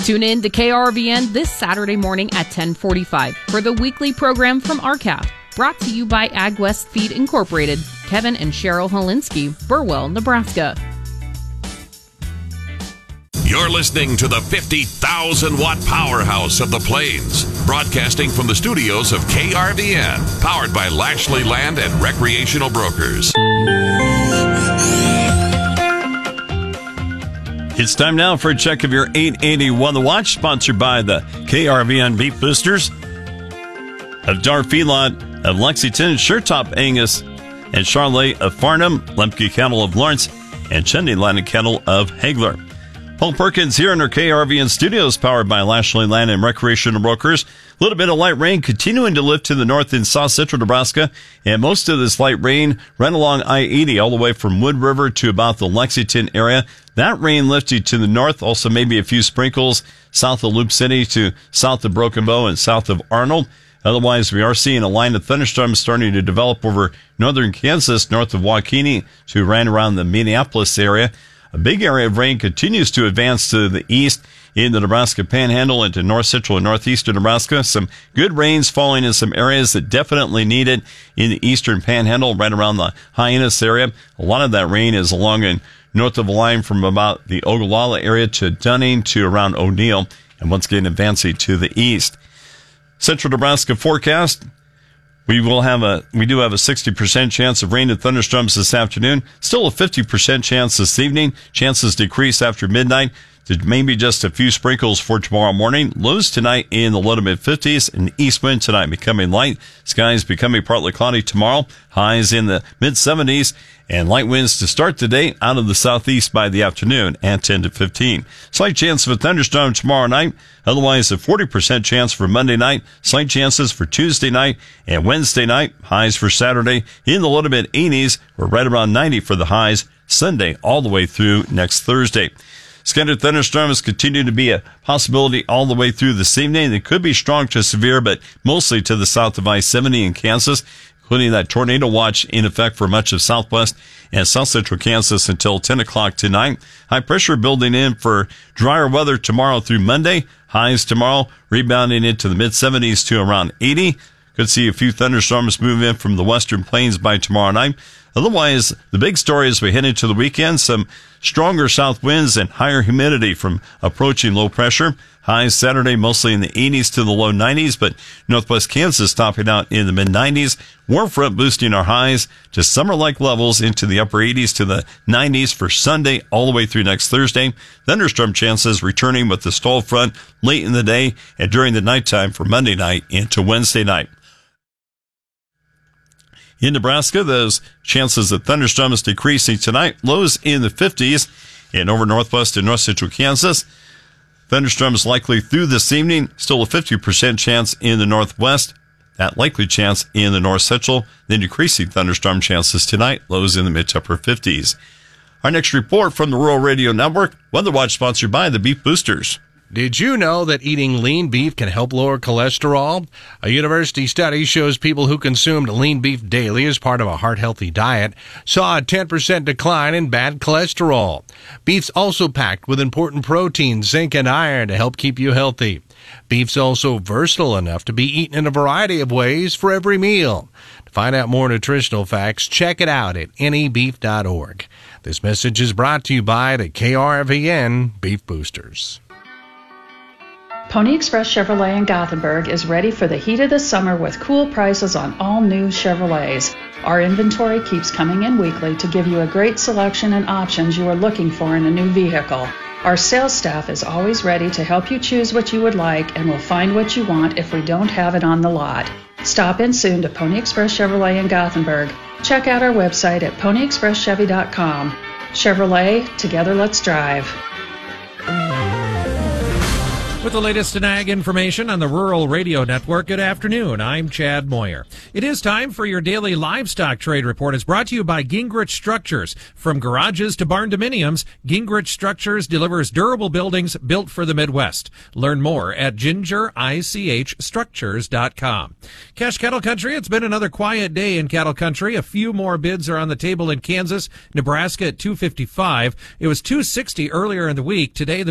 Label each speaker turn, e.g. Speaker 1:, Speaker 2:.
Speaker 1: Tune in to KRVN this Saturday morning at 10:45 for the weekly program from RCAF. Brought to you by Ag West Feed Incorporated, Kevin and Cheryl Holinsky, Burwell, Nebraska.
Speaker 2: You're listening to the 50,000-watt powerhouse of the Plains, broadcasting from the studios of KRVN, powered by Lashley Land and Recreational Brokers.
Speaker 3: It's time now for a check of your 881 The Watch, sponsored by the KRVN Beef Boosters of Dar Feedlot of Lexington, Sure-Top Angus, and Charlotte of Farnham, Lemke Cattle of Lawrence, and Chendi Land and Cattle of Hagler. Paul Perkins here in our KRVN studios, powered by Lashley Land and Recreational Brokers. A little bit of light rain continuing to lift to the north in south central Nebraska, and most of this light rain ran along I-80 all the way from Wood River to about the Lexington area. That rain lifted to the north, also maybe a few sprinkles south of Loop City to south of Broken Bow and south of Arnold. Otherwise, we are seeing a line of thunderstorms starting to develop over northern Kansas, north of Waukene, to right around the Minneapolis area. A big area of rain continues to advance to the east in the Nebraska Panhandle into north central and northeastern Nebraska. Some good rains falling in some areas that definitely need it in the eastern Panhandle, right around the Hyannis area. A lot of that rain is along and north of the line from about the Ogallala area to Dunning to around O'Neill, and once again advancing to the east. Central Nebraska forecast. We do have a 60% chance of rain and thunderstorms this afternoon. Still a 50% chance this evening. Chances decrease after midnight to maybe just a few sprinkles for tomorrow morning. Lows tonight in the low to mid 50s, and east wind tonight becoming light. Skies becoming partly cloudy tomorrow. Highs in the mid 70s, and light winds to start the day out of the southeast by the afternoon at 10 to 15. Slight chance of a thunderstorm tomorrow night. Otherwise, a 40% chance for Monday night. Slight chances for Tuesday night and Wednesday night. Highs for Saturday in the low to mid 80s. We're right around 90 for the highs Sunday all the way through next Thursday. Scattered thunderstorms continue to be a possibility all the way through this evening. They could be strong to severe, but mostly to the south of I-70 in Kansas, including that tornado watch in effect for much of southwest and south central Kansas until 10 o'clock tonight. High pressure building in for drier weather tomorrow through Monday. Highs tomorrow rebounding into the mid-70s to around 80. Could see a few thunderstorms move in from the western plains by tomorrow night. Otherwise, the big story as we head into the weekend, some stronger south winds and higher humidity from approaching low pressure. Highs Saturday mostly in the 80s to the low 90s, but northwest Kansas topping out in the mid-90s. Warm front boosting our highs to summer-like levels into the upper 80s to the 90s for Sunday all the way through next Thursday. Thunderstorm chances returning with the stall front late in the day and during the nighttime for Monday night into Wednesday night. In Nebraska, those chances of thunderstorms decreasing tonight. Lows in the 50s. And over northwest and north central Kansas, thunderstorms likely through this evening. Still a 50% chance in the northwest. That likely chance in the north central. Then decreasing thunderstorm chances tonight. Lows in the mid to upper 50s. Our next report from the Rural Radio Network. Weather Watch sponsored by the Beef Boosters.
Speaker 4: Did you know that eating lean beef can help lower cholesterol? A university study shows people who consumed lean beef daily as part of a heart-healthy diet saw a 10% decline in bad cholesterol. Beef's also packed with important proteins, zinc, and iron to help keep you healthy. Beef's also versatile enough to be eaten in a variety of ways for every meal. To find out more nutritional facts, check it out at nebeef.org. This message is brought to you by the KRVN Beef Boosters.
Speaker 5: Pony Express Chevrolet in Gothenburg is ready for the heat of the summer with cool prices on all new Chevrolets. Our inventory keeps coming in weekly to give you a great selection and options you are looking for in a new vehicle. Our sales staff is always ready to help you choose what you would like and will find what you want if we don't have it on the lot. Stop in soon to Pony Express Chevrolet in Gothenburg. Check out our website at ponyexpresschevy.com. Chevrolet, together let's drive.
Speaker 6: With the latest in ag information on the Rural Radio Network, good afternoon. I'm Chad Moyer. It is time for your daily livestock trade report. It's brought to you by Gingrich Structures. From garages to barn dominiums, Gingrich Structures delivers durable buildings built for the Midwest. Learn more at gingerichstructures.com. Cash Cattle Country, it's been another quiet day in cattle country. A few more bids are on the table in Kansas, Nebraska at $255. It was $260 earlier in the week. Today, the